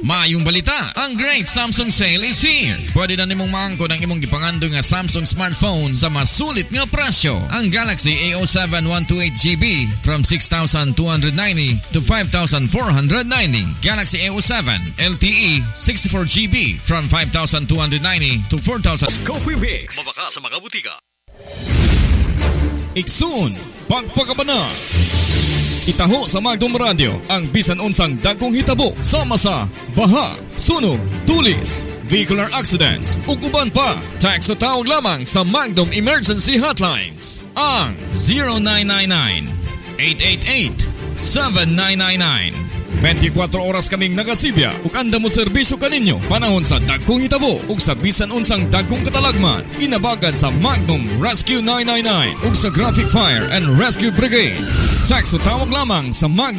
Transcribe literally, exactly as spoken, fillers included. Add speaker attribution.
Speaker 1: Maayong balita, ang great Samsung sale is here. Pwede na nimong maangkon ang imong gipangando nga Samsung smartphone sa masulit nga presyo. Ang Galaxy A O seven one twenty-eight G B from six thousand two hundred ninety to five thousand four hundred ninety. Galaxy A O seven L T E sixty-four G B from five thousand two hundred ninety to four thousand.
Speaker 2: Coffee Mix. Mabaka sa mga butika.
Speaker 3: Iksun, pagpakabana. Itaho sa Magdom Radio ang bisan unsang dagkong hitabo sama sa baha, sunog, tulis, vehicular accidents ug uban pa. Text o tawag lamang sa Magdom Emergency Hotlines ang zero nine nine nine, eight eight eight, seven nine nine nine. twenty-four oras kaming nagasibya ug anda mo serbisyo kaninyo panahon sa dagkong hitabo ug sa bisan unsang dagkong katalagman. Inabagan sa Magnum Rescue nine nine nine ug sa Graphic Fire and Rescue Brigade. Text o tawag lamang sa Magnum